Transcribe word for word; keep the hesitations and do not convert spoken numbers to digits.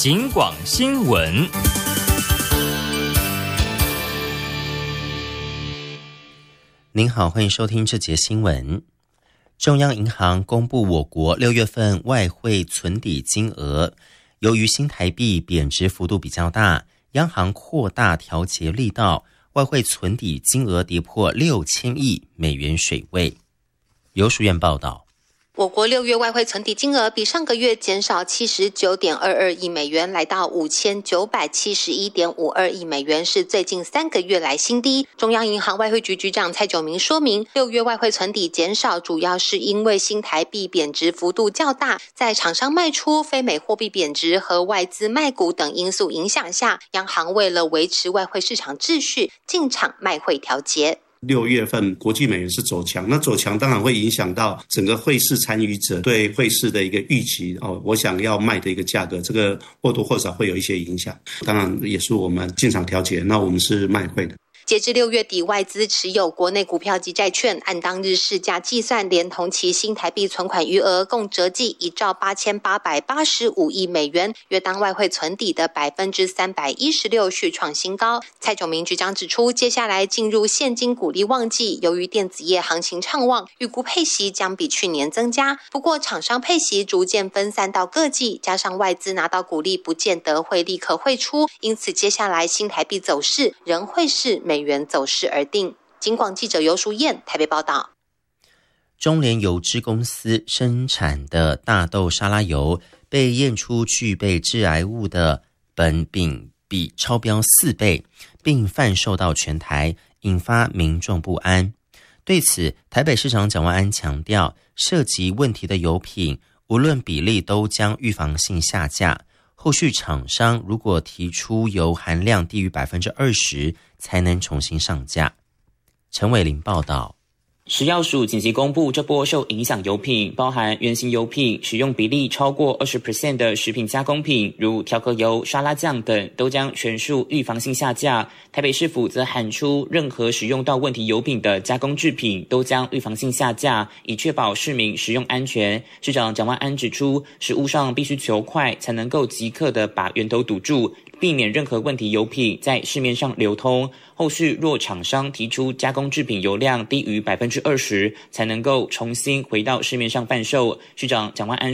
警广新闻。 您好，欢迎收听这节新闻。中央银行公布我国六月份外汇存底金额，由于新台币贬值幅度比较大，央行扩大调节力道，外汇存底金额跌破六千亿美元水位。游淑燕报道。 我国六月外汇存底金额比上个月减少 七十九点二二亿美元，来到 五千九百七十一点五二亿美元，是最近三个月来新低。中央银行外汇局局长蔡炯明说明，六月外汇存底减少主要是因为新台币贬值幅度较大，在厂商卖出、非美货币贬值和外资卖股等因素影响下，央行为了维持外汇市场秩序，进场卖汇调节。 六月份国际美元是走强，那走强当然会影响到整个汇市参与者对汇市的一个预期哦，我想要卖的一个价格，这个或多或少会有一些影响。当然也是我们进场调节，那我们是卖汇的。 截至六月底，外资持有国内股票及债券，按当日市价计算，连同其新台币存款余额，共折计一兆八千八百八十五亿美元，约当外汇存底的百分之三百一十六，续创新高。蔡炯明局长指出，接下来进入现金股利旺季，由于电子业行情畅旺，预估配息将比去年增加。不过，厂商配息逐渐分散到各季，加上外资拿到股利不见得会立刻汇出，因此接下来新台币走势仍会是美元走势而定。警广记者游淑燕台北报道。 中联油脂公司生产的大豆沙拉油被验出具备致癌物的苯丙比超标四倍，并贩售到全台，引发民众不安。对此，台北市长蒋万安强调，涉及问题的油品无论比例都将预防性下架，后续厂商如果提出油含量低于 百分之二十 才能重新上架。陈伟林报道。 食药署紧急公布这波受影响油品，包含原型油品使用比例超过 百分之二十 的食品加工品，如调和油、沙拉酱等，都将全数预防性下架。台北市府则喊出，任何使用到问题油品的加工制品都将预防性下架，以确保市民食用安全。市长蒋万安指出，食物上必须求快，才能够即刻的把源头堵住，避免任何问题油品在市面上流通。后续若厂商提出加工制品油量低于 百分之二十， 才能够重新回到市面上贩售。市长蒋万安